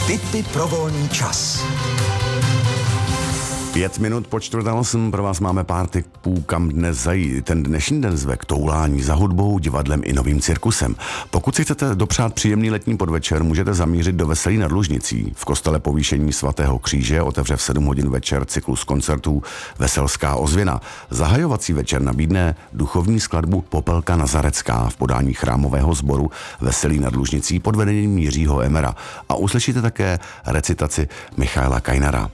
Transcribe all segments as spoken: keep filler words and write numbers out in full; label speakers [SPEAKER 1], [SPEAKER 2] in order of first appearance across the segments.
[SPEAKER 1] Tipy pro volný čas.
[SPEAKER 2] Pět minut po čtvrté osm pro vás máme pár tipů, kam dnes zajít. Ten dnešní den zve k toulání za hudbou, divadlem i novým cirkusem. Pokud si chcete dopřát příjemný letní podvečer, můžete zamířit do Veselí nad Lužnicí. V kostele Povýšení svatého kříže otevře v sedm hodin večer cyklus koncertů Veselská ozvěna. Zahajovací večer nabídne duchovní skladbu Popelka Nazarecká v podání chrámového sboru Veselí nad Lužnicí pod vedením Jiřího Emera. A uslyšíte také recitaci Michaela Kajnara.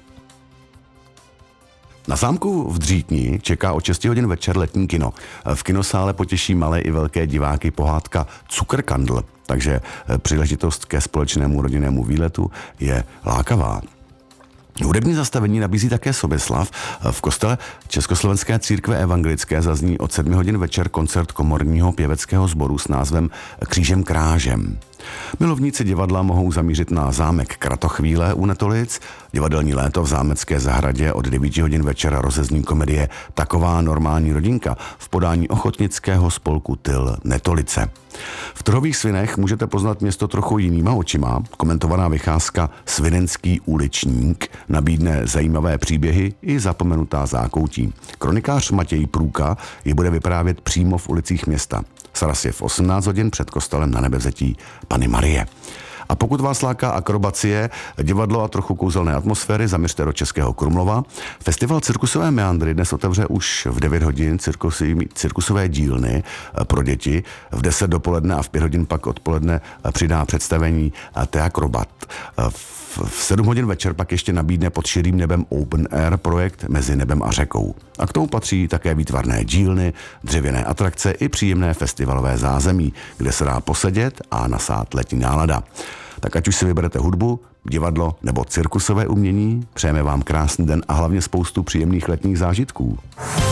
[SPEAKER 2] Na zámku v Dřítni čeká o šest hodin večer letní kino. V kinosále potěší malé i velké diváky pohádka Cukrkandl, takže příležitost ke společnému rodinnému výletu je lákavá. Hudební zastavení nabízí také Soběslav. V kostele Československé církve evangelické zazní od sedmi hodin večer koncert komorního pěveckého sboru s názvem Křížem krážem. Milovníci divadla mohou zamířit na zámek Kratochvíle u Netolic. Divadelní léto v zámecké zahradě od devíti hodin večer rozezní komedie Taková normální rodinka v podání ochotnického spolku Tyl Netolice. V Trhových Svinech můžete poznat město trochu jinýma očima. Komentovaná vycházka Svinenský uličník nabídne zajímavé příběhy i zapomenutá zákoutí. Kronikář Matěj Průka ji bude vyprávět přímo v ulicích města. Sraz je v osmnáct hodin před kostelem Na Nebevzetí Panny Marie. A pokud vás láká akrobacie, divadlo a trochu kouzelné atmosféry, zaměřte do Českého Krumlova. Festival Cirkusové meandry dnes otevře už v devět hodin cirkusy, cirkusové dílny pro děti. V deset dopoledne a v pět hodin pak odpoledne přidá představení Teakrobat. V sedm hodin večer pak ještě nabídne pod širým nebem Open Air projekt Mezi nebem a řekou. A k tomu patří také výtvarné dílny, dřevěné atrakce i příjemné festivalové zázemí, kde se dá posedět a nasát letní nálada. Tak ať už si vyberete hudbu, divadlo nebo cirkusové umění, přejeme vám krásný den a hlavně spoustu příjemných letních zážitků.